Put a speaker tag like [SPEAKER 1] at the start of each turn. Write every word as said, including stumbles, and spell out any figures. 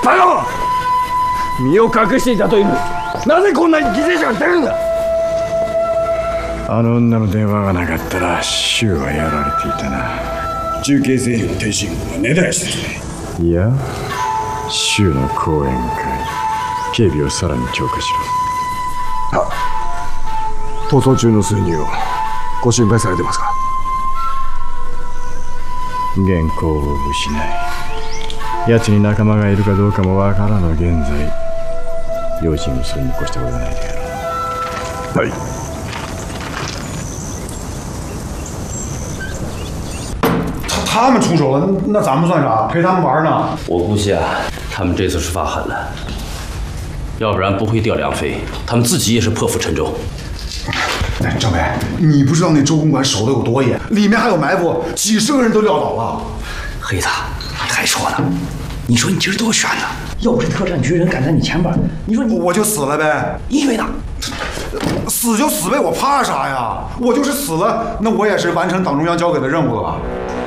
[SPEAKER 1] バカは身を隠していたというのになぜこんなに犠牲者が出るんだ。
[SPEAKER 2] あの女の電話がなかったら柊はやられていたな。
[SPEAKER 3] 重慶勢力天津軍が根絶やしてるね。
[SPEAKER 2] いや、柊の講演会、警備をさらに強化しろ。
[SPEAKER 1] は逃走中の数人をご心配されてますか。
[SPEAKER 2] 原稿を失い、奴に仲間がいるかどうかもわからぬ現在、用心をするに越したことがないであろう。
[SPEAKER 1] はい。
[SPEAKER 3] 他们出手了，那咱们算啥？陪他们玩呢？
[SPEAKER 4] 我估计啊，他们这次是发狠了，要不然不会调梁飞，他们自己也是破釜沉舟。
[SPEAKER 3] 哎，张伟，你不知道那周公馆守的有多严，里面还有埋伏，几十个人都撂倒了。
[SPEAKER 5] 黑子，你还说呢？你说你今儿多悬呢？要不是特战局人赶在你前边，你说你
[SPEAKER 3] 我就死了呗。
[SPEAKER 5] 你以为呢？
[SPEAKER 3] 死就死呗，我怕啥呀？我就是死了，那我也是完成党中央交给的任务了吧？